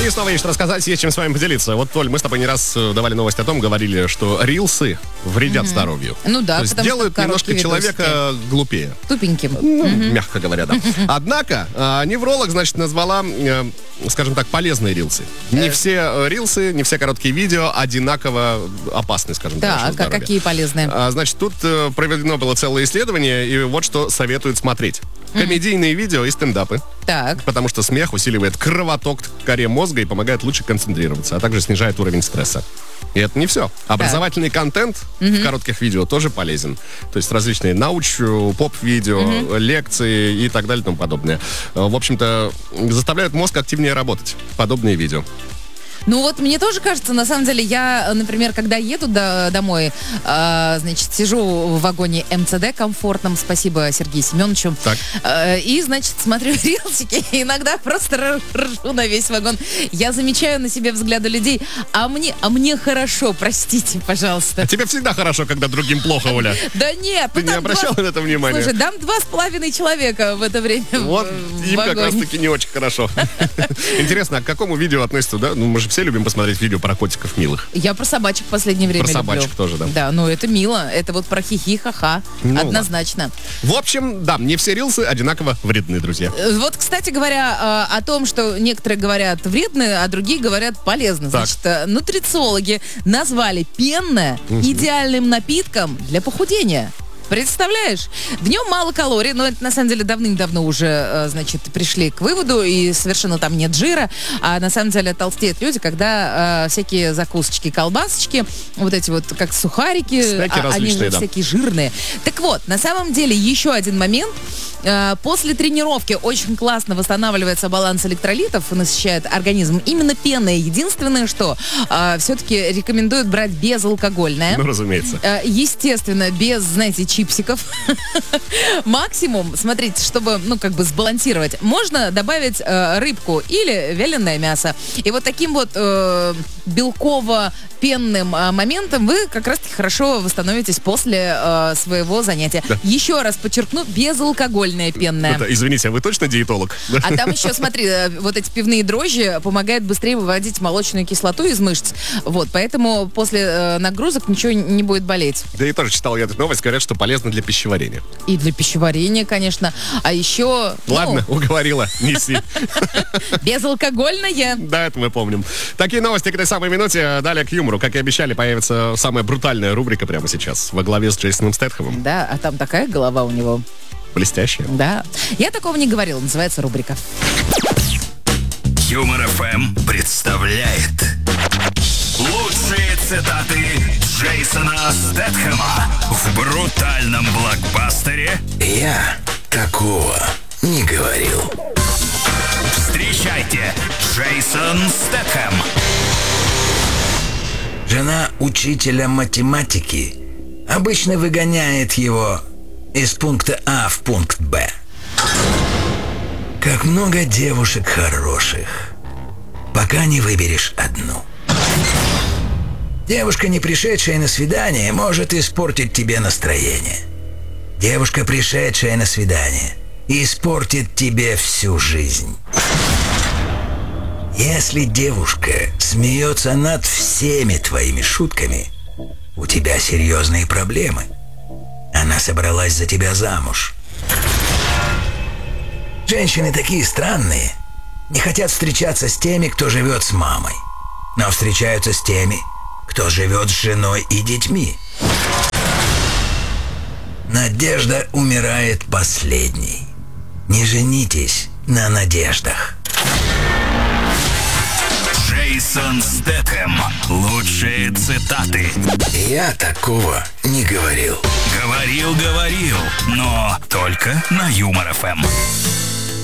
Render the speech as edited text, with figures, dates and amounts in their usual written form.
И снова есть что рассказать, есть чем с вами поделиться. Вот, Толь, мы с тобой не раз давали новость о том, говорили, что рилсы вредят здоровью. Ну да, то есть делают немножко человека глупее. Тупеньким. Мягко говоря, да. Однако, невролог, значит, назвала, скажем так, полезные рилсы. Не все рилсы, не все короткие видео одинаково опасны, скажем так. Так, а какие полезные? Значит, тут проведено было целое исследование, и вот что советуют смотреть. Комедийные видео и стендапы. Так. Потому что смех усиливает кровоток к коре мозга и помогает лучше концентрироваться, а также снижает уровень стресса. И это не все. Образовательный контент в коротких видео тоже полезен. То есть различные поп-видео, лекции и так далее и тому подобное. В общем-то, заставляют мозг активнее работать. Подобные видео. Ну вот мне тоже кажется, на самом деле, я, например, когда еду домой, значит, сижу в вагоне МЦД комфортном, спасибо Сергею Семеновичу, и, значит, смотрю рилсики, и иногда просто ржу на весь вагон. Я замечаю на себе взгляды людей, а мне хорошо, простите, пожалуйста. А тебе всегда хорошо, когда другим плохо, Оля. Да нет. Ты не обращала на это внимания? Слушай, там 2,5 человека в это время вот им как раз-таки не очень хорошо. Интересно, а к какому видео относится, да? Ну, мы же все любим посмотреть видео про котиков милых. Я про собачек в последнее время люблю. Про собачек тоже, да. Да, ну это мило. Это вот про хихи, ха-ха. Ну, однозначно. В общем, да, не все рилсы одинаково вредны, друзья. Вот, кстати говоря, о том, что некоторые говорят вредны, а другие говорят полезно. Так. Значит, нутрициологи назвали пенное идеальным напитком для похудения. Представляешь? В нем мало калорий, но это на самом деле давным-давно уже, значит, пришли к выводу, и совершенно там нет жира, а на самом деле толстеют люди, когда всякие закусочки, колбасочки, вот эти вот как сухарики, они всякие жирные. Так вот, на самом деле еще один момент. После тренировки очень классно восстанавливается баланс электролитов и насыщает организм. Именно пенное единственное, что все-таки рекомендуют брать безалкогольное. Ну, разумеется. Естественно, без, знаете, чипсиков. Максимум, смотрите, чтобы, ну, как бы сбалансировать, можно добавить рыбку или вяленое мясо. И вот таким вот белково-пенным моментом вы как раз-таки хорошо восстановитесь после своего занятия. Да. Еще раз подчеркну, безалкогольное пенное. Это, извините, а вы точно диетолог? А там еще, смотри, вот эти пивные дрожжи помогают быстрее выводить молочную кислоту из мышц. Вот, поэтому после нагрузок ничего не будет болеть. Да и тоже читал я эту новость, говорят, что полезно для пищеварения. И для пищеварения, конечно. А еще... Ладно, уговорила, неси. Безалкогольное. Да, это мы помним. Такие новости к этой самой минуте. Далее к юмору. Как и обещали, появится самая брутальная рубрика прямо сейчас. Во главе с Джейсоном Стэтхэмом. Да, а там такая голова у него. Блестящая. Да. Я такого не говорила. Называется рубрика. Юмор ФМ представляет лучшие цитаты Джейсона Стэтхэма в брутальном блокбастере «Я такого не говорил». Встречайте, Джейсон Стэтхэм. Жена учителя математики обычно выгоняет его из пункта А в пункт Б. Как много девушек хороших, пока не выберешь одну. Девушка, не пришедшая на свидание, может испортить тебе настроение. Девушка, пришедшая на свидание, испортит тебе всю жизнь. Если девушка смеется над всеми твоими шутками, у тебя серьезные проблемы. Она собралась за тебя замуж. Женщины такие странные. Не хотят встречаться с теми, кто живет с мамой, но встречаются с теми, кто живет с женой и детьми. Надежда умирает последней. Не женитесь на надеждах. Джейсон Стэтхэм. Лучшие цитаты. Я такого не говорил. Говорил, но только на Юмор ФМ.